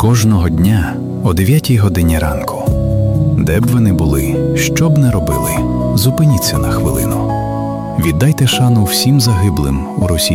Кожного дня о 9 годині ранку. Де б ви не були, що б не робили, зупиніться на хвилину. Віддайте шану всім загиблим у російській